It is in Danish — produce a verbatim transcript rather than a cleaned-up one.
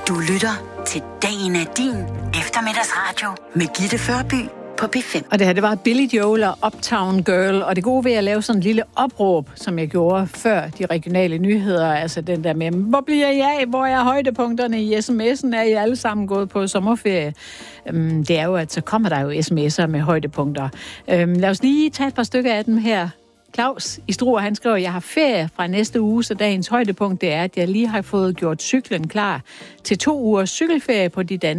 Du lytter til Dagen er din eftermiddagsradio med Gitte Førby på P fem. Og det her, det var Billy Joel og Uptown Girl, og det gode ved at lave sådan en lille opråb, som jeg gjorde før de regionale nyheder, altså den der med, hvor bliver jeg af, hvor er højdepunkterne i sms'en, er I alle sammen gået på sommerferie? Øhm, det er jo, at så kommer der jo sms'er med højdepunkter. Øhm, lad os lige tage et par stykker af dem her. Claus i Struer, han skriver, jeg har ferie fra næste uge, så dagens højdepunkt det er, at jeg lige har fået gjort cyklen klar til to ugers cykelferie på de danske